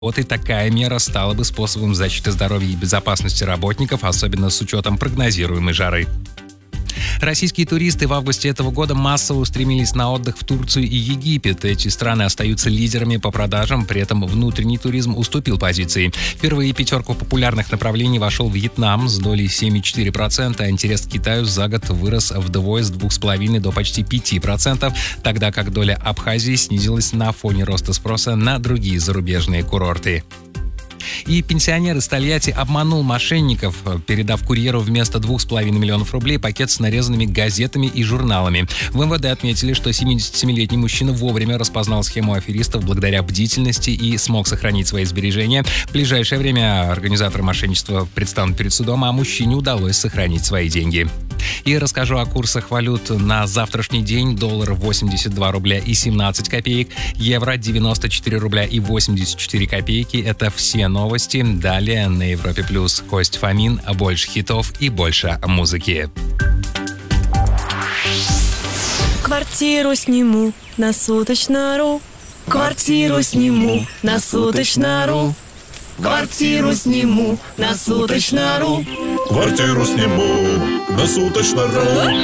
Вот и такая мера стала бы способом защиты здоровья и безопасности работников, особенно с учетом прогнозируемой жары. Российские туристы в августе этого года массово устремились на отдых в Турцию и Египет. Эти страны остаются лидерами по продажам, при этом внутренний туризм уступил позиции. Впервые в пятерку популярных направлений вошел Вьетнам с долей 7,4%, а интерес к Китаю за год вырос вдвое с 2,5% до почти 5%, тогда как доля Абхазии снизилась на фоне роста спроса на другие зарубежные курорты. И пенсионер из Тольятти обманул мошенников, передав курьеру вместо 2,5 миллионов рублей пакет с нарезанными газетами и журналами. В МВД отметили, что 77-летний мужчина вовремя распознал схему аферистов благодаря бдительности и смог сохранить свои сбережения. В ближайшее время организаторы мошенничества предстанут перед судом, а мужчине удалось сохранить свои деньги. И расскажу о курсах валют на завтрашний день. Доллар 82 рубля и 17 копеек, евро 94 рубля и 84 копейки. Это все новости. Далее на Европе+. Кость Фомин, больше хитов и больше музыки. Квартиру сниму на суточно.ру. Квартиру сниму на суточно.ру. Квартиру сниму на суточно.ру. Квартиру сниму на суточно.ру.